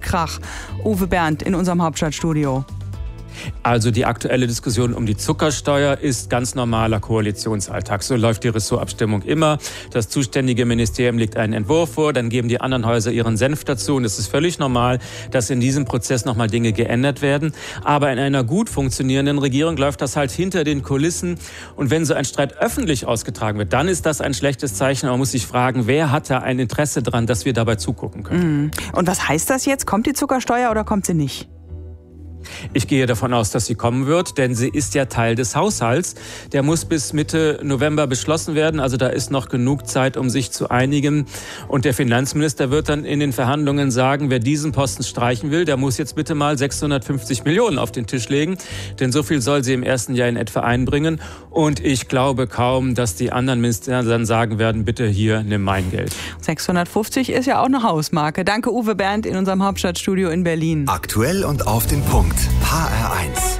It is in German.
Krach. Uwe Bernd in unserem Hauptstadtstudio. Also die aktuelle Diskussion um die Zuckersteuer ist ganz normaler Koalitionsalltag. So läuft die Ressortabstimmung immer. Das zuständige Ministerium legt einen Entwurf vor, dann geben die anderen Häuser ihren Senf dazu. Und es ist völlig normal, dass in diesem Prozess nochmal Dinge geändert werden. Aber in einer gut funktionierenden Regierung läuft das halt hinter den Kulissen. Und wenn so ein Streit öffentlich ausgetragen wird, dann ist das ein schlechtes Zeichen. Man muss sich fragen, wer hat da ein Interesse daran, dass wir dabei zugucken können. Und was heißt das jetzt? Kommt die Zuckersteuer oder kommt sie nicht? Ich gehe davon aus, dass sie kommen wird, denn sie ist ja Teil des Haushalts. Der muss bis Mitte November beschlossen werden. Also da ist noch genug Zeit, um sich zu einigen. Und der Finanzminister wird dann in den Verhandlungen sagen, wer diesen Posten streichen will, der muss jetzt bitte mal 650 Millionen auf den Tisch legen. Denn so viel soll sie im ersten Jahr in etwa einbringen. Und ich glaube kaum, dass die anderen Minister dann sagen werden, bitte hier, nimm mein Geld. 650 ist ja auch eine Hausmarke. Danke Uwe Bernd in unserem Hauptstadtstudio in Berlin. Aktuell und auf den Punkt. HR1.